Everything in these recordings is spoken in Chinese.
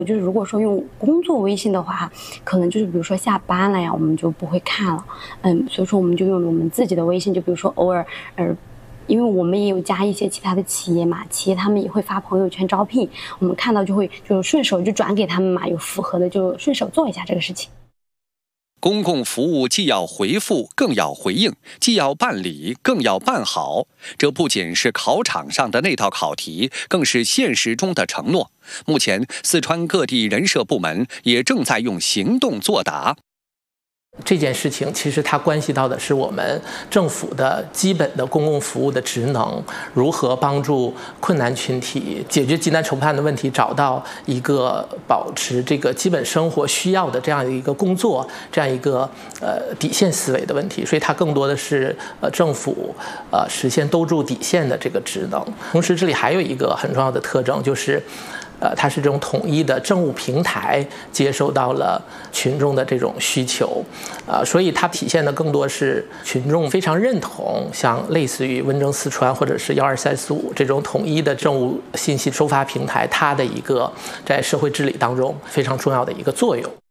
就是如果说用工作微信的话，可能就是比如说下班了呀，我们就不会看了。所以说我们就用我们自己的微信，就比如说偶尔，因为我们也有加一些其他的企业嘛，企业他们也会发朋友圈招聘，我们看到就会就顺手就转给他们嘛，有符合的就顺手做一下这个事情。 公共服务既要回复，更要回应；既要办理，更要办好。这不仅是考场上的那道考题，更是现实中的承诺。目前，四川各地人社部门也正在用行动作答。 这件事情其实它关系到的是我们政府的基本的公共服务的职能，如何帮助困难群体解决急难愁盼的问题，找到一个保持这个基本生活需要的这样一个工作，这样一个底线思维的问题。所以它更多的是政府实现兜住底线的这个职能。同时这里还有一个很重要的特征，就是它是这种统一的政务平台接收到了群众的这种需求，所以它体现的更多是群众非常认同，像类似于温政四川或者是12345这种统一的政务信息收发平台，它的一个在社会治理当中非常重要的一个作用。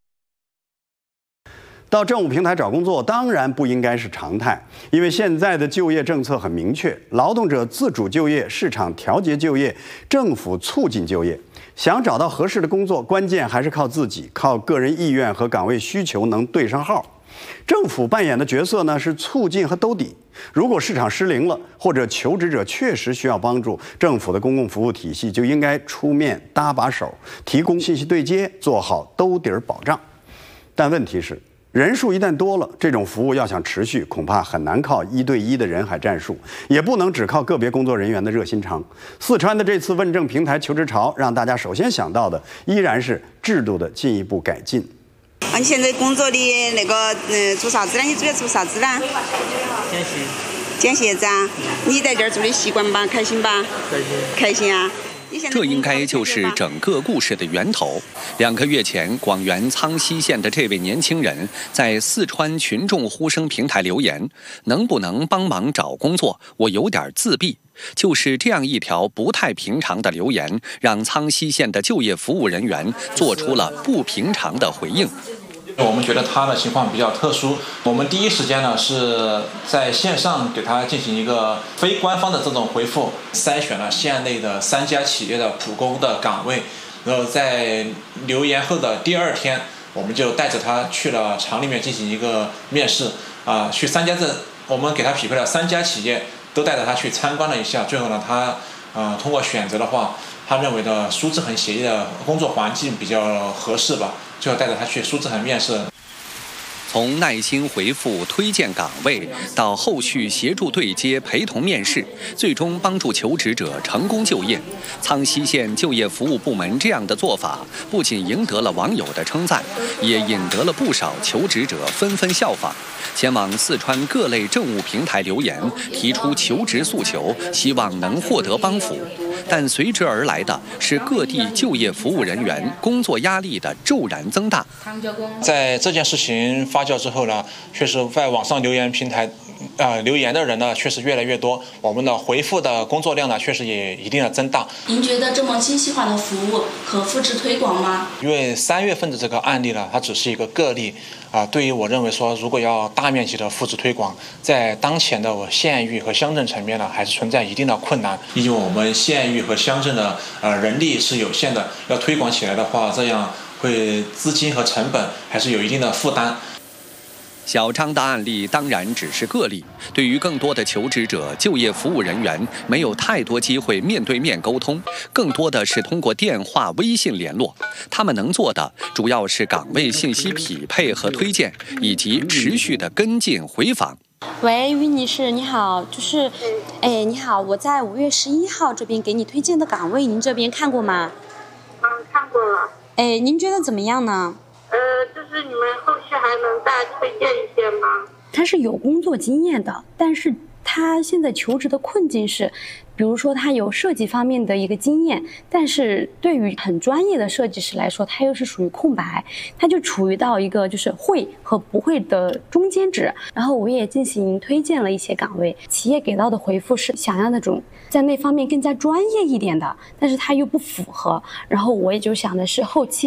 到政务平台找工作当然不应该是常态，因为现在的就业政策很明确，劳动者自主就业、市场调节就业、政府促进就业。想找到合适的工作，关键还是靠自己，靠个人意愿和岗位需求能对上号。政府扮演的角色呢是促进和兜底。如果市场失灵了，或者求职者确实需要帮助，政府的公共服务体系就应该出面搭把手，提供信息对接，做好兜底保障。但问题是，人数一旦多了，这种服务要想持续，恐怕很难靠1对1的人海战术，也不能只靠个别工作人员的热心肠。四川的这次问政平台求职潮，让大家首先想到的依然是制度的进一步改进。 你现在工作的那个做啥子呢？你主要做啥子呢？捡鞋子啊！你在这儿做的习惯吧？开心吧？开心啊！ 这应该就是整个故事的源头。2个月前，广元苍溪县的这位年轻人在四川群众呼声平台留言：“能不能帮忙找工作？我有点自闭。”就是这样一条不太平常的留言，让苍溪县的就业服务人员做出了不平常的回应。 我们觉得他的情况比较特殊，我们第一时间呢是在线上给他进行一个非官方的这种回复，筛选了县内的3家企业的普工的岗位，然后在留言后的第2天，我们就带着他去了厂里面进行一个面试，去3家我们给他匹配了3家企业，都带着他去参观了一下，最后呢他通过选择的话，他认为的苏志恒协议的工作环境比较合适吧，最后带着他去苏志恒面试。 从耐心回复推荐岗位，到后续协助对接、陪同面试，最终帮助求职者成功就业。苍溪县就业服务部门这样的做法，不仅赢得了网友的称赞，也引得了不少求职者纷纷效仿，前往四川各类政务平台留言，提出求职诉求，希望能获得帮扶。但随之而来的是各地就业服务人员工作压力的骤然增大。 在这件事情发酵之后呢，确实在网上留言平台留言的人呢确实越来越多，我们的回复的工作量呢确实也一定的增大。 您觉得这么精细化的服务可复制推广吗？ 因为3月份的这个案例呢，它只是一个个例对于我认为说，如果要大面积的复制推广，在当前的县域和乡镇层面呢，还是存在一定的困难。毕竟我们县域和乡镇的人力是有限的，要推广起来的话，这样会资金和成本还是有一定的负担。 小张的案例当然只是个例，对于更多的求职者、就业服务人员，没有太多机会面对面沟通，更多的是通过电话、微信联络。他们能做的主要是岗位信息匹配和推荐，以及持续的跟进回访。 喂，于女士，你好，你好，我在5月11号这边给你推荐的岗位，您这边看过吗？ 看过了。 您觉得怎么样呢？ 就是你们后续还能再推荐一些吗？ 他是有工作经验的，但是他现在求职的困境是，比如说他有设计方面的一个经验，但是对于很专业的设计师来说，他又是属于空白，他就处于到一个就是会和不会的中间值。然后我也进行推荐了一些岗位，企业给到的回复是想要那种在那方面更加专业一点的，但是他又不符合。然后我也就想的是后期